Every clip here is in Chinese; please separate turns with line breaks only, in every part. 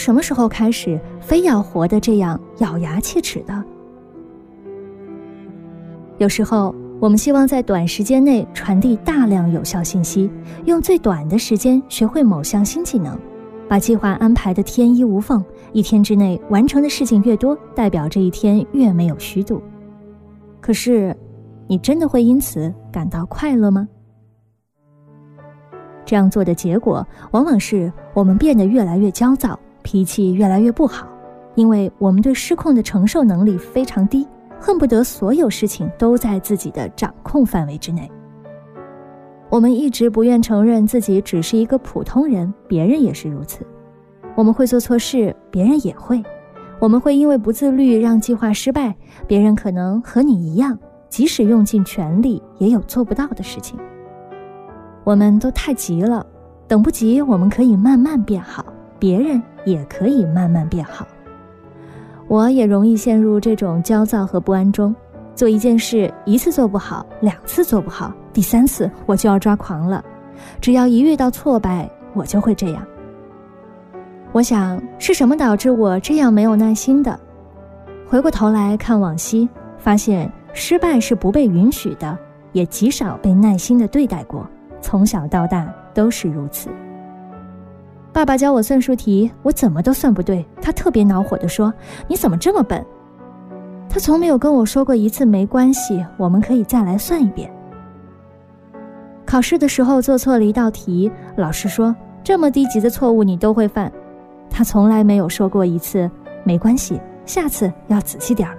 什么时候开始非要活得这样咬牙切齿的？有时候我们希望在短时间内传递大量有效信息，用最短的时间学会某项新技能，把计划安排得天衣无缝，一天之内完成的事情越多，代表这一天越没有虚度。可是，你真的会因此感到快乐吗？这样做的结果，往往是我们变得越来越焦躁，脾气越来越不好，因为我们对失控的承受能力非常低，恨不得所有事情都在自己的掌控范围之内。我们一直不愿承认自己只是一个普通人，别人也是如此。我们会做错事，别人也会。我们会因为不自律让计划失败，别人可能和你一样，即使用尽全力也有做不到的事情。我们都太急了，等不及我们可以慢慢变好，别人也可以慢慢变好。我也容易陷入这种焦躁和不安中，做一件事一次做不好，2次做不好，第3次我就要抓狂了。只要一遇到挫败，我就会这样。我想，是什么导致我这样没有耐心的？回过头来看往昔，发现失败是不被允许的，也极少被耐心地对待过，从小到大都是如此。爸爸教我算术题，我怎么都算不对，他特别恼火地说：“你怎么这么笨？”他从没有跟我说过一次没关系，我们可以再来算一遍。考试的时候做错了一道题，老师说：“这么低级的错误你都会犯。”他从来没有说过一次没关系，下次要仔细点了。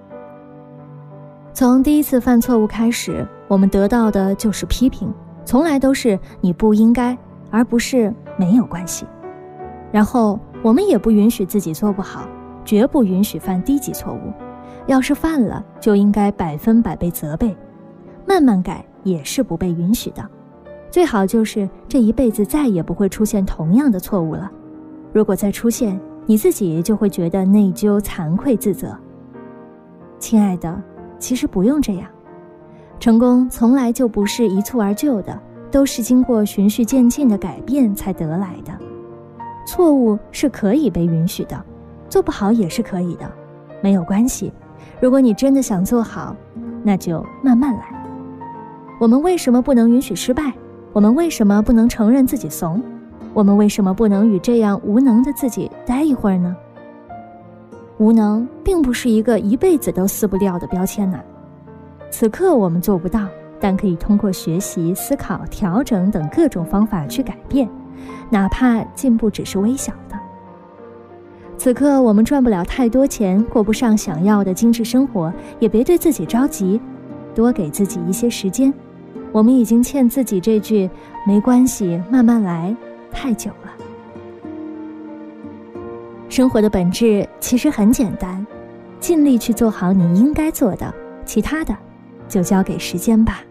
从第一次犯错误开始，我们得到的就是批评，从来都是你不应该，而不是没有关系。然后我们也不允许自己做不好，绝不允许犯低级错误，要是犯了就应该100%被责备，慢慢改也是不被允许的。最好就是这一辈子再也不会出现同样的错误了，如果再出现，你自己就会觉得内疚、惭愧、自责。亲爱的，其实不用这样，成功从来就不是一蹴而就的，都是经过循序渐进的改变才得来的。错误是可以被允许的，做不好也是可以的，没有关系。如果你真的想做好，那就慢慢来。我们为什么不能允许失败？我们为什么不能承认自己怂？我们为什么不能与这样无能的自己待一会儿呢？无能并不是一个一辈子都撕不掉的标签呐。此刻我们做不到，但可以通过学习、思考、调整等各种方法去改变，哪怕进步只是微小的。此刻我们赚不了太多钱，过不上想要的精致生活，也别对自己着急，多给自己一些时间。我们已经欠自己这句没关系，慢慢来太久了。生活的本质其实很简单，尽力去做好你应该做的，其他的就交给时间吧。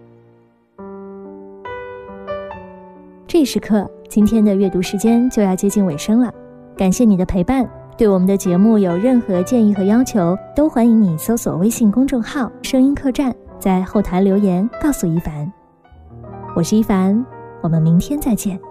这一时刻，今天的阅读时间就要接近尾声了，感谢你的陪伴。对我们的节目有任何建议和要求，都欢迎你搜索微信公众号声音客栈，在后台留言告诉一凡。我是一凡，我们明天再见。